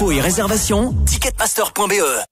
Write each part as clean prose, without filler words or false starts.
infos et réservations, ticketmaster.be.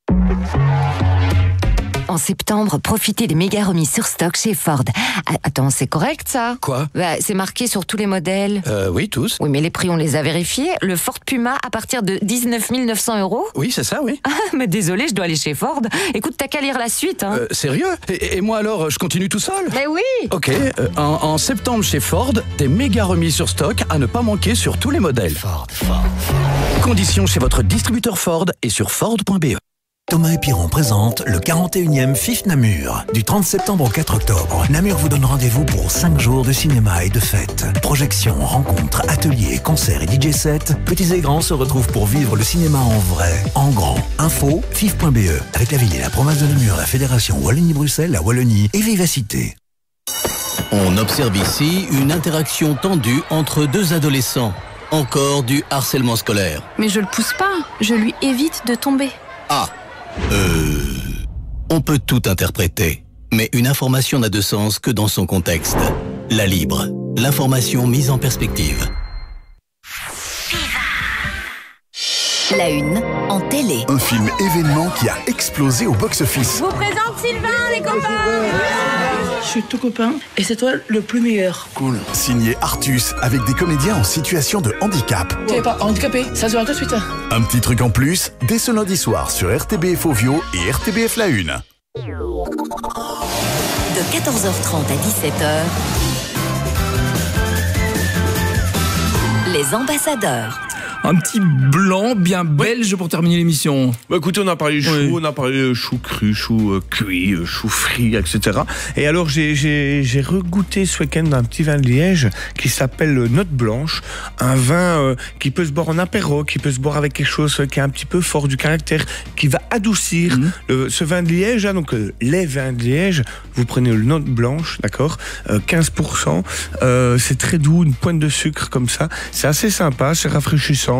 En septembre, profitez des méga remises sur stock chez Ford. Attends, c'est correct ça? Quoi? C'est marqué sur tous les modèles. Oui, tous. Oui, mais les prix, on les a vérifiés. Le Ford Puma à partir de 19 900 €. Oui, c'est ça, oui. Mais désolé, je dois aller chez Ford. Écoute, t'as qu'à lire la suite. Hein. Sérieux? Et moi alors, je continue tout seul? Mais oui. Ok, en septembre chez Ford, des méga remises sur stock à ne pas manquer sur tous les modèles. Ford. Conditions chez votre distributeur Ford et sur Ford.be. Thomas et Piron présente le 41e FIF Namur. Du 30 septembre au 4 octobre, Namur vous donne rendez-vous pour 5 jours de cinéma et de fêtes. Projections, rencontres, ateliers, concerts et DJ sets, petits et grands se retrouvent pour vivre le cinéma en vrai, en grand. Info, fif.be, avec la ville et la province de Namur, la fédération Wallonie-Bruxelles, la Wallonie et Vivacité. On observe ici une interaction tendue entre deux adolescents. Encore du harcèlement scolaire. Mais je le pousse pas, je lui évite de tomber. Ah. On peut tout interpréter, mais une information n'a de sens que dans son contexte. La Libre, l'information mise en perspective. La une en télé. Un film événement qui a explosé au box-office. Je vous présente Sylvain, les copains. Je suis tout copain et c'est toi le plus meilleur. Cool. Signé Artus, avec des comédiens en situation de handicap. T'es pas handicapé, ça se voit tout de suite. Un petit truc en plus, dès ce lundi soir sur RTBF Ovio et RTBF La Une. De 14h30 à 17h. Les ambassadeurs. Un petit blanc bien belge pour terminer l'émission. Bah écoutez, on a parlé de chou, on a parlé de chou cru, chou cuit, chou frit, etc. Et alors j'ai regoûté ce week-end un petit vin de Liège qui s'appelle Note Blanche, un vin qui peut se boire en apéro, qui peut se boire avec quelque chose qui est un petit peu fort du caractère, qui va adoucir ce vin de Liège. Hein, donc les vins de Liège, vous prenez le Note Blanche, d'accord, 15%, c'est très doux, une pointe de sucre comme ça, c'est assez sympa, c'est rafraîchissant.